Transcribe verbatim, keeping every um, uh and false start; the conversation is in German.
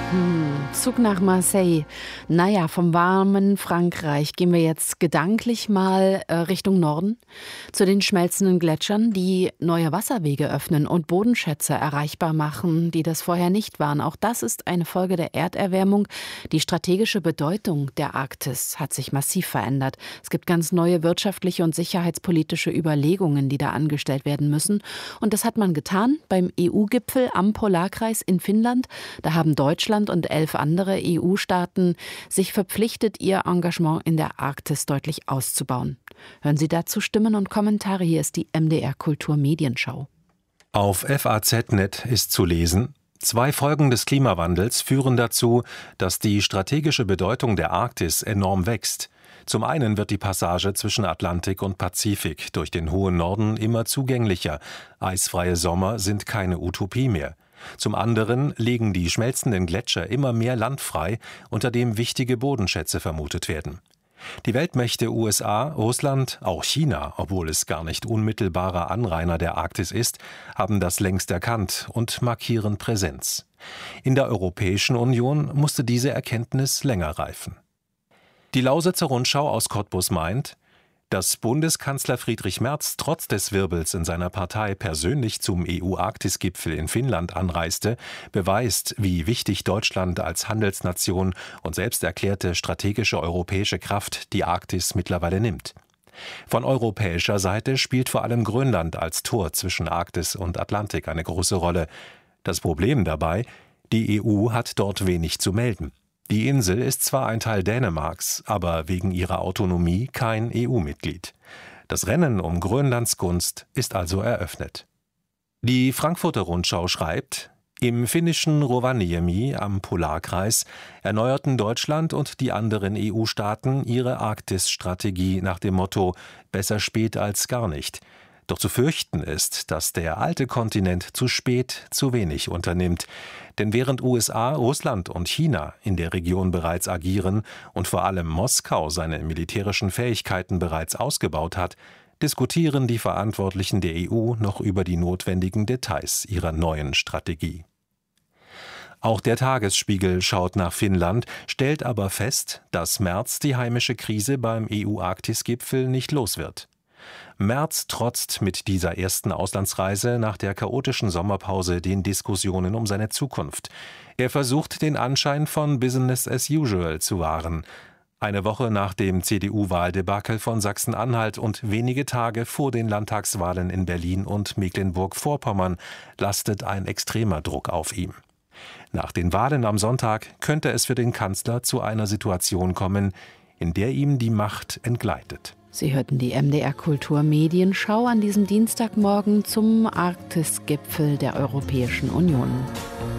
Hm, Zug nach Marseille. Naja, vom warmen Frankreich gehen wir jetzt gedanklich mal äh, Richtung Norden, zu den schmelzenden Gletschern, die neue Wasserwege öffnen und Bodenschätze erreichbar machen, die das vorher nicht waren. Auch das ist eine Folge der Erderwärmung. Die strategische Bedeutung der Arktis hat sich massiv verändert. Es gibt ganz neue wirtschaftliche und sicherheitspolitische Überlegungen, die da angestellt werden müssen. Und das hat man getan beim E U-Gipfel am Polarkreis in Finnland. Da haben Deutschland und elf andere E U-Staaten sich verpflichtet, ihr Engagement in der Arktis deutlich auszubauen. Hören Sie dazu Stimmen und Kommentare. Hier ist die M D R Kultur Medienschau. Auf F A Z Punkt net ist zu lesen: Zwei Folgen des Klimawandels führen dazu, dass die strategische Bedeutung der Arktis enorm wächst. Zum einen wird die Passage zwischen Atlantik und Pazifik durch den hohen Norden immer zugänglicher. Eisfreie Sommer sind keine Utopie mehr. Zum anderen legen die schmelzenden Gletscher immer mehr Land frei, unter dem wichtige Bodenschätze vermutet werden. Die Weltmächte U S A, Russland, auch China, obwohl es gar nicht unmittelbarer Anrainer der Arktis ist, haben das längst erkannt und markieren Präsenz. In der Europäischen Union musste diese Erkenntnis länger reifen. Die Lausitzer Rundschau aus Cottbus meint: Dass Bundeskanzler Friedrich Merz trotz des Wirbels in seiner Partei persönlich zum E U-Arktis-Gipfel in Finnland anreiste, beweist, wie wichtig Deutschland als Handelsnation und selbsterklärte strategische europäische Kraft die Arktis mittlerweile nimmt. Von europäischer Seite spielt vor allem Grönland als Tor zwischen Arktis und Atlantik eine große Rolle. Das Problem dabei: Die E U hat dort wenig zu melden. Die Insel ist zwar ein Teil Dänemarks, aber wegen ihrer Autonomie kein E U-Mitglied. Das Rennen um Grönlands Gunst ist also eröffnet. Die Frankfurter Rundschau schreibt: Im finnischen Rovaniemi am Polarkreis erneuerten Deutschland und die anderen E U-Staaten ihre Arktis-Strategie nach dem Motto »Besser spät als gar nicht«. Doch zu fürchten ist, dass der alte Kontinent zu spät zu wenig unternimmt. Denn während U S A, Russland und China in der Region bereits agieren und vor allem Moskau seine militärischen Fähigkeiten bereits ausgebaut hat, diskutieren die Verantwortlichen der E U noch über die notwendigen Details ihrer neuen Strategie. Auch der Tagesspiegel schaut nach Finnland, stellt aber fest, dass Merz die heimische Krise beim E U-Arktis-Gipfel nicht los wird. Merz trotzt mit dieser ersten Auslandsreise nach der chaotischen Sommerpause den Diskussionen um seine Zukunft. Er versucht, den Anschein von Business as usual zu wahren. Eine Woche nach dem C D U-Wahldebakel von Sachsen-Anhalt und wenige Tage vor den Landtagswahlen in Berlin und Mecklenburg-Vorpommern lastet ein extremer Druck auf ihm. Nach den Wahlen am Sonntag könnte es für den Kanzler zu einer Situation kommen, in der ihm die Macht entgleitet. Sie hörten die M D R Kultur Medienschau an diesem Dienstagmorgen zum Arktis-Gipfel der Europäischen Union.